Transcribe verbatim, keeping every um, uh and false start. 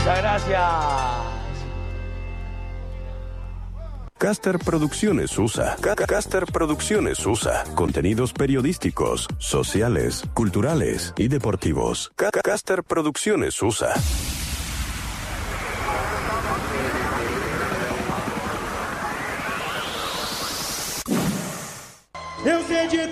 Muchas gracias. Caster Producciones U S A. Caster Producciones U S A. Contenidos periodísticos, sociales, culturales y deportivos. Caster Producciones U S A.